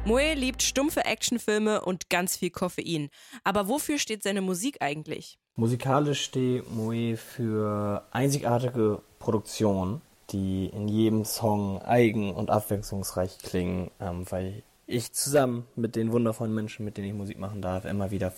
Moe liebt stumpfe Actionfilme und ganz viel Koffein. Aber wofür steht seine Musik eigentlich? Musikalisch steht Moe für einzigartige Produktionen, die in jedem Song eigen und abwechslungsreich klingen, weil ich zusammen mit den wundervollen Menschen, mit denen ich Musik machen darf, immer wieder